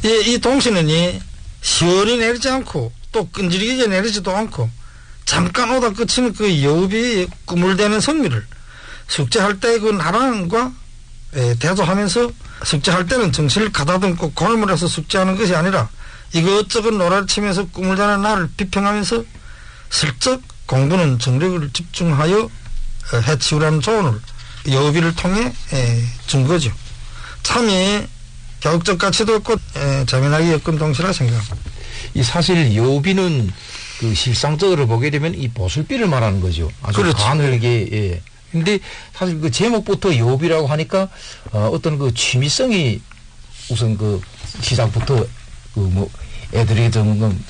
이 동신은이 시원히 내리지 않고 또 끈질기게 내리지도 않고 잠깐 오다 끝이는 그 여우비의 꾸물대는 성미를 숙제할 때 그 나랑과 대조하면서 숙제할 때는 정신을 가다듬고 골몰해서 숙제하는 것이 아니라 이것저것 놀아치면서 꾸물대는 나를 비평하면서 슬쩍 공부는 정력을 집중하여 해치우라는 조언을 여우비를 통해 준 거죠. 참이 격적 가치도 없고 재미나게 엮은 동시라 생각합니다. 이 사실 여우비는 그 실상적으로 보게 되면 이 보슬비를 말하는 거죠. 아주 그렇죠. 가늘게. 예. 근데 사실 그 제목부터 여우비라고 하니까 어떤 그 취미성이 우선 그 시작부터 그 뭐 애들이 좀